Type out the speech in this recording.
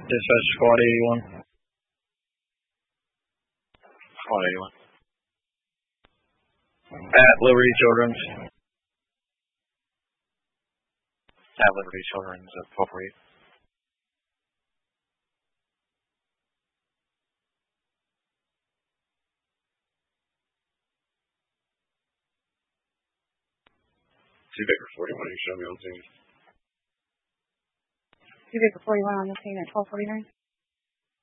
Dispatch Squad 81. Squad 81. At Liberty Children's. At Liberty Children's at 1248. Baker 41, you show me on scene. Baker 41 on the scene at 1249.